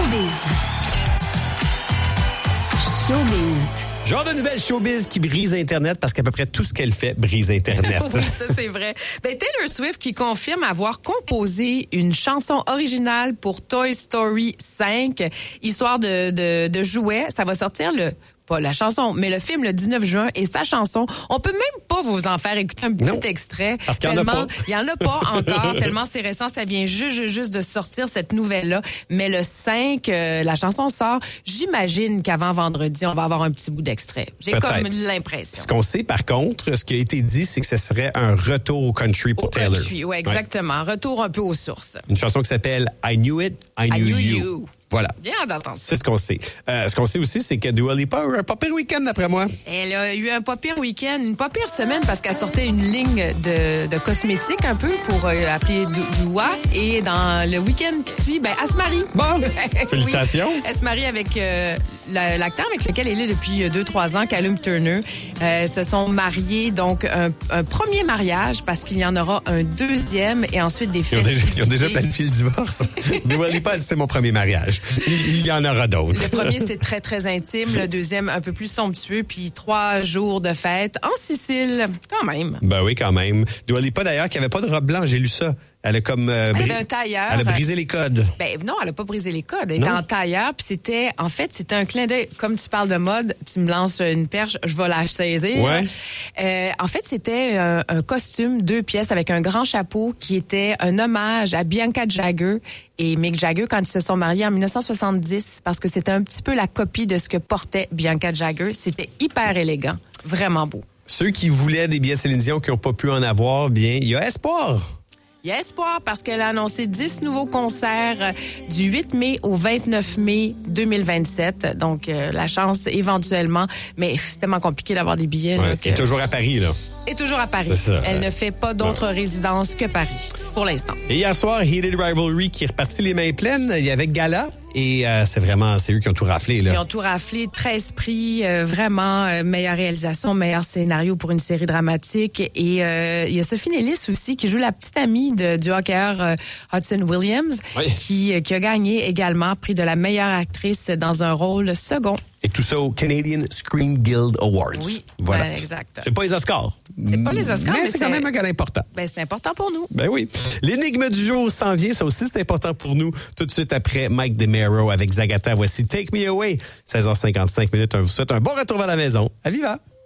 Showbiz. Genre de nouvelle showbiz qui brise Internet parce qu'à peu près tout ce qu'elle fait brise Internet. Oui, ça c'est vrai. Taylor Swift qui confirme avoir composé une chanson originale pour Toy Story 5, histoire de jouets. Ça va sortir pas la chanson, mais le film le 19 juin et sa chanson. On peut même pas vous en faire écouter un petit extrait. Parce qu'il y en a pas. Il y en a pas encore, tellement c'est récent. Ça vient juste de sortir, cette nouvelle-là. Mais le 5, la chanson sort. J'imagine qu'avant vendredi, on va avoir un petit bout d'extrait. J'ai comme l'impression. Ce qu'on sait, par contre, ce qui a été dit, c'est que ce serait un retour au country pour Taylor. Country, oui, exactement. Ouais. Retour un peu aux sources. Une chanson qui s'appelle I Knew It, I Knew You. Voilà. Bien d'entendre. C'est ce qu'on sait. Ce qu'on sait aussi, c'est que Dua Lipa a eu un pas pire week-end, d'après moi. Elle a eu un pas pire week-end, une pas pire semaine parce qu'elle sortait une ligne de cosmétiques un peu pour appeler Dua. Et dans le week-end qui suit, elle se marie. Bon, félicitations. Oui. Elle se marie avec l'acteur avec lequel elle est depuis 2-3 ans, Callum Turner. Se sont mariés, donc un premier mariage parce qu'il y en aura un deuxième et ensuite des festivités. Ils ont déjà planifié le divorce. Dua Lipa, c'est mon premier mariage. Il y en aura d'autres. Le premier, c'était très, très intime. Le deuxième, un peu plus somptueux. Puis 3 jours de fête en Sicile, quand même. Ben oui, quand même. Dua Lipa, d'ailleurs, qui avait pas de robe blanche, j'ai lu ça. Elle a comme... elle avait un tailleur. Elle a brisé les codes. Non, elle a pas brisé les codes. Elle était en tailleur, puis c'était un clin d'œil. Comme tu parles de mode, tu me lances une perche, je vais la saisir. Ouais. En fait, c'était un costume 2 pièces avec un grand chapeau qui était un hommage à Bianca Jagger et Mick Jagger quand ils se sont mariés en 1970, parce que c'était un petit peu la copie de ce que portait Bianca Jagger. C'était hyper élégant, vraiment beau. Ceux qui voulaient des billets de Céline Dion qui n'ont pas pu en avoir, bien, il y a espoir. Il y a espoir parce qu'elle a annoncé 10 nouveaux concerts du 8 mai au 29 mai 2027. Donc, la chance éventuellement, mais c'est tellement compliqué d'avoir des billets. Ouais, et toujours à Paris, là. Et toujours à Paris. Elle ne fait pas d'autres résidences que Paris, pour l'instant. Et hier soir, Heated Rivalry qui est reparti les mains pleines. Il y avait Gala. Et c'est eux qui ont tout raflé, là. Ils ont tout raflé, 13 prix, vraiment meilleure réalisation, meilleur scénario pour une série dramatique. Et il y a Sophie Nellis aussi, qui joue la petite amie du hockeyeur Hudson Williams, qui a gagné également prix de la meilleure actrice dans un rôle second. Et tout ça au Canadian Screen Guild Awards. Oui, voilà. exact. C'est pas les Oscars. C'est pas les Oscars, mais c'est quand même un gala important. C'est important pour nous. Ben oui. L'énigme du jour s'en vient, ça aussi c'est important pour nous. Tout de suite après Mike DeMero avec Zagata, voici Take Me Away. 16h55 minutes, on vous souhaite un bon retour à la maison. À Viva!